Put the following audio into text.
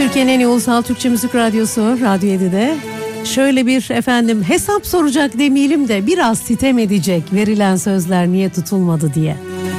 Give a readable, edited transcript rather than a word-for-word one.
Türkiye'nin en iyi ulusal Türkçe müzik radyosu Radyo 7'de şöyle bir hesap soracak demeyelim de biraz sitem edecek verilen sözler niye tutulmadı diye.